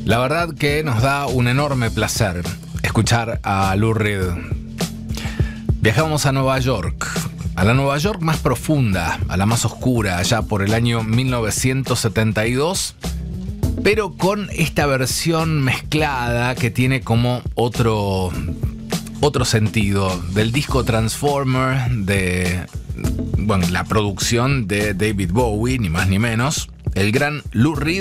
La verdad que nos da un enorme placer escuchar a Lou Reed. Viajamos a Nueva York, a la Nueva York más profunda, a la más oscura, allá por el año 1972, pero con esta versión mezclada que tiene como otro sentido, del disco Transformer, la producción de David Bowie, ni más ni menos, el gran Lou Reed.